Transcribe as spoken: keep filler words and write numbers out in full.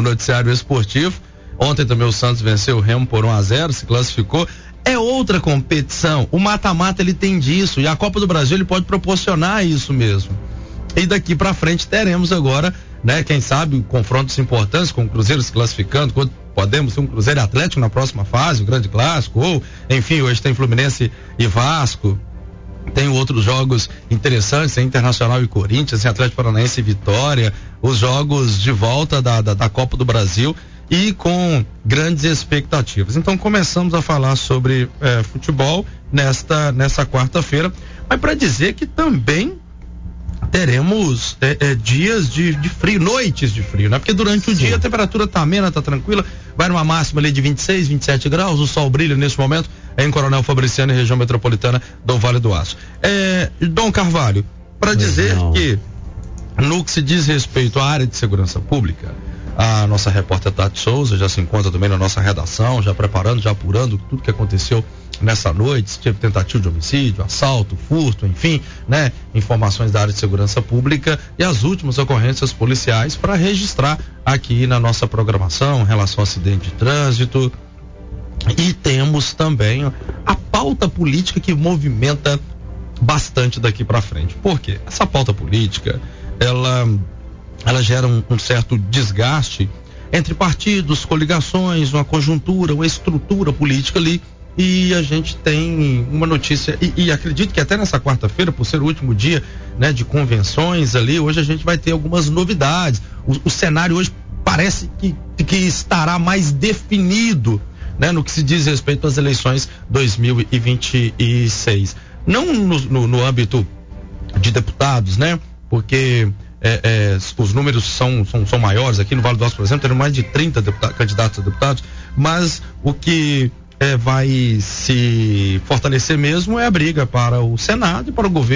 noticiário esportivo. Ontem também o Santos venceu o Remo por um a zero, se classificou. É outra competição. O mata-mata ele tem disso, e a Copa do Brasil ele pode proporcionar isso mesmo. E daqui pra frente teremos agora, né, quem sabe, confrontos importantes com o Cruzeiro se classificando, quando podemos ter um Cruzeiro Atlético na próxima fase, o grande clássico, ou, enfim, hoje tem Fluminense e Vasco. Tem outros jogos interessantes, tem Internacional e Corinthians, tem Atlético Paranaense e Vitória, os jogos de volta da, da, da Copa do Brasil, e com grandes expectativas. Então começamos a falar sobre eh, futebol nesta, nessa quarta-feira, mas para dizer que também teremos eh, eh, dias de, de frio, noites de frio, né? Porque durante Sim. o dia a temperatura tá amena, tá tranquila, vai numa máxima ali de vinte e seis, vinte e sete graus, o sol brilha nesse momento em Coronel Fabriciano e região metropolitana do Vale do Aço. Eh, Dom Carvalho, para dizer não. que no que se diz respeito à área de segurança pública, a nossa repórter Tati Souza já se encontra também na nossa redação, já preparando, já apurando tudo que aconteceu nessa noite, se teve tentativa de homicídio, assalto, furto, enfim, né? Informações da área de segurança pública e as últimas ocorrências policiais para registrar aqui na nossa programação em relação ao acidente de trânsito. E temos também a pauta política que movimenta bastante daqui para frente. Por quê? Essa pauta política, ela ela gera um, um certo desgaste entre partidos, coligações, uma conjuntura, uma estrutura política ali, e a gente tem uma notícia, e, e acredito que até nessa quarta-feira, por ser o último dia, né, de convenções ali, hoje a gente vai ter algumas novidades. O, o cenário hoje parece que, que estará mais definido, né, no que se diz respeito às eleições dois mil e vinte e seis. Não no, no, no âmbito de deputados, né, porque É, é, os números são, são, são maiores. Aqui no Vale do Aço, por exemplo, tem mais de trinta deputados, candidatos a deputados, mas o que é, vai se fortalecer mesmo é a briga para o Senado e para o governo.